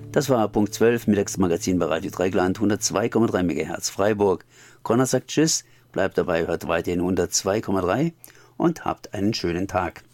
Das war Punkt 12, Mittagsmagazin bei Radio Dreigland, 102,3 MHz Freiburg. Connor sagt Tschüss, bleibt dabei, hört weiterhin 102,3 und habt einen schönen Tag.